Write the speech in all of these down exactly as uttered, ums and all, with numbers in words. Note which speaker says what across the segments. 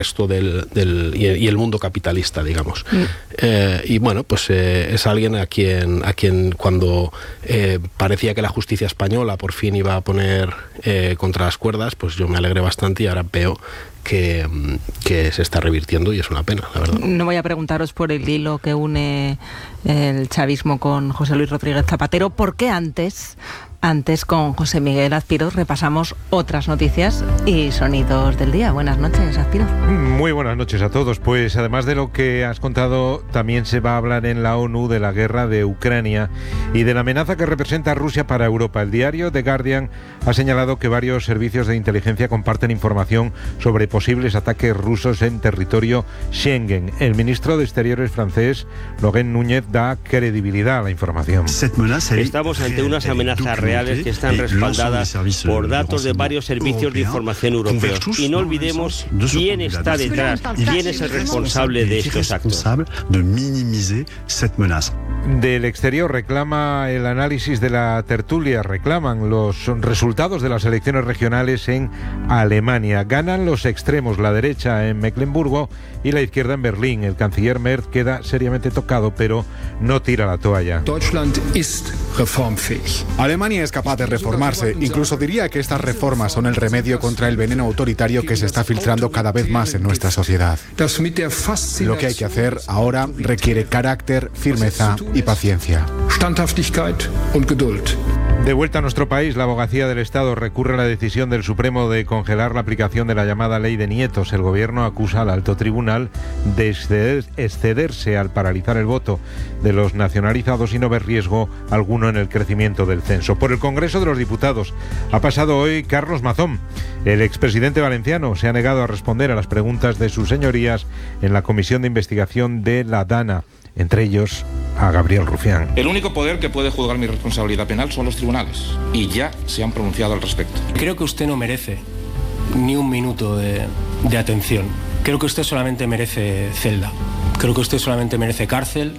Speaker 1: resto del, del y, y el mundo capitalista, digamos. Mm. Eh, y bueno, pues eh, es alguien a quien, a quien cuando eh, parecía que la justicia española por fin iba a poner eh, contra las cuerdas, pues yo me alegré bastante y ahora veo que, que se está revirtiendo y es una pena, la verdad.
Speaker 2: No voy a preguntaros por el hilo que une el chavismo con José Luis Rodríguez Zapatero, porque antes... Antes, con José Miguel Azpiroz, repasamos otras noticias y sonidos del día. Buenas noches, Azpiroz.
Speaker 3: Muy buenas noches a todos. Pues además de lo que has contado, también se va a hablar en la ONU de la guerra de Ucrania y de la amenaza que representa Rusia para Europa. El diario The Guardian ha señalado que varios servicios de inteligencia comparten información sobre posibles ataques rusos en territorio Schengen. El ministro de Exteriores francés, Laurent Núñez, da credibilidad a la información.
Speaker 4: Estamos ante unas amenazas reales que están respaldadas por datos de varios servicios de información europeos. Y no olvidemos quién está detrás, quién es el responsable de estos actos.
Speaker 3: Del exterior reclama el análisis de la tertulia, reclaman los resultados de las elecciones regionales en Alemania. Ganan los extremos, la derecha en Mecklemburgo y la izquierda en Berlín. El canciller Merz queda seriamente tocado, pero no tira la toalla.
Speaker 5: Deutschland ist reformfähig. Alemania es capaz de reformarse. Incluso diría que estas reformas son el remedio contra el veneno autoritario que se está filtrando cada vez más en nuestra sociedad. Lo que hay que hacer ahora requiere carácter, firmeza y paciencia.
Speaker 6: Standhaftigkeit und Geduld.
Speaker 3: De vuelta a nuestro país, la Abogacía del Estado recurre a la decisión del Supremo de congelar la aplicación de la llamada Ley de Nietos. El Gobierno acusa al Alto Tribunal de exceder, excederse al paralizar el voto de los nacionalizados y no ver riesgo alguno en el crecimiento del censo. Por el Congreso de los Diputados ha pasado hoy Carlos Mazón. El expresidente valenciano se ha negado a responder a las preguntas de sus señorías en la Comisión de Investigación de la DANA, entre ellos a Gabriel Rufián.
Speaker 7: El único poder que puede juzgar mi responsabilidad penal son los tribunales y ya se han pronunciado al respecto.
Speaker 8: Creo que usted no merece ni un minuto de, de atención. Creo que usted solamente merece celda. Creo que usted solamente merece cárcel.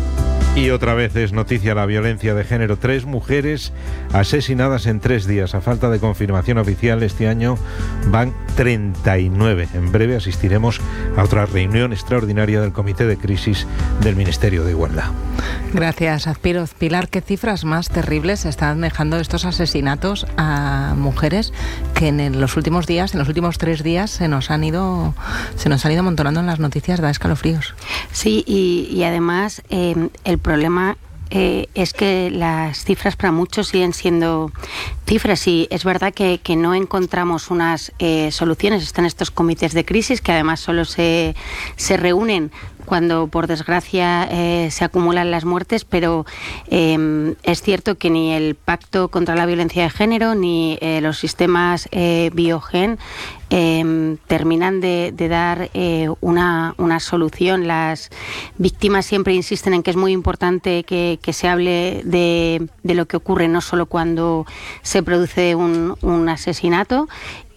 Speaker 3: Y otra vez es noticia la violencia de género. Tres mujeres asesinadas en tres días. A falta de confirmación oficial, este año van treinta y nueve. En breve asistiremos a otra reunión extraordinaria del Comité de Crisis del Ministerio de Igualdad.
Speaker 2: Gracias, Azpiroz. Pilar, ¿qué cifras más terribles están dejando estos asesinatos a mujeres que en los últimos días, en los últimos tres días, se nos han ido, se nos han ido amontonando en las noticias? Da escalofríos.
Speaker 9: Sí, y, y además eh, el problema eh, es que las cifras para muchos siguen siendo cifras y es verdad que, que no encontramos unas eh, soluciones. Están estos comités de crisis que además solo se, se reúnen cuando por desgracia eh, se acumulan las muertes, pero eh, es cierto que ni el Pacto contra la Violencia de Género ni eh, los sistemas eh, Biogen eh, terminan de, de dar eh, una, una solución. Las víctimas siempre insisten en que es muy importante que, que se hable de, de lo que ocurre no solo cuando se produce un, un asesinato,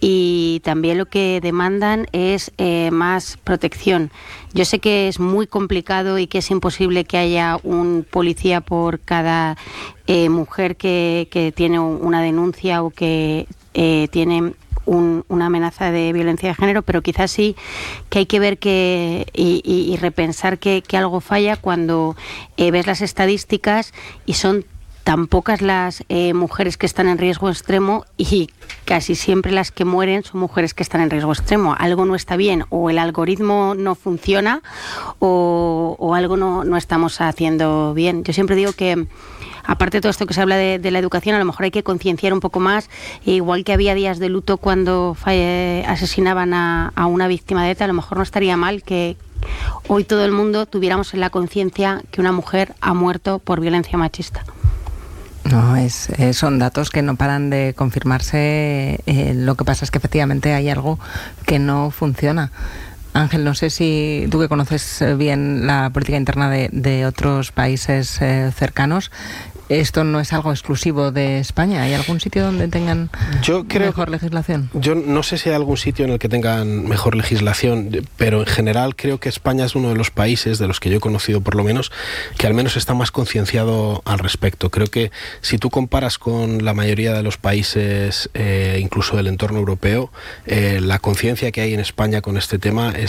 Speaker 9: y también lo que demandan es eh, más protección. Yo sé que es muy complicado y que es imposible que haya un policía por cada eh, mujer que, que tiene una denuncia o que eh, tiene un, una amenaza de violencia de género, pero quizás sí que hay que ver que y, y, y repensar que, que algo falla cuando eh, ves las estadísticas y son tan pocas las eh, mujeres que están en riesgo extremo y casi siempre las que mueren son mujeres que están en riesgo extremo. Algo no está bien, o el algoritmo no funciona o, o algo no, no estamos haciendo bien. Yo siempre digo que, aparte de todo esto que se habla de, de la educación, a lo mejor hay que concienciar un poco más. Igual que había días de luto cuando falle, asesinaban a, a una víctima de ETA, a lo mejor no estaría mal que hoy todo el mundo tuviéramos en la conciencia que una mujer ha muerto por violencia machista.
Speaker 2: No, es, eh, son datos que no paran de confirmarse. Eh, lo que pasa es que efectivamente hay algo que no funciona. Ángel, no sé si tú, que conoces bien la política interna de, de otros países eh, cercanos, esto no es algo exclusivo de España. ¿Hay algún sitio donde tengan
Speaker 1: yo creo,
Speaker 2: mejor legislación?
Speaker 1: Yo no sé si hay algún sitio en el que tengan mejor legislación, pero en general creo que España es uno de los países, de los que yo he conocido por lo menos, que al menos está más concienciado al respecto. Creo que si tú comparas con la mayoría de los países, eh, incluso del entorno europeo, eh, la conciencia que hay en España con este tema es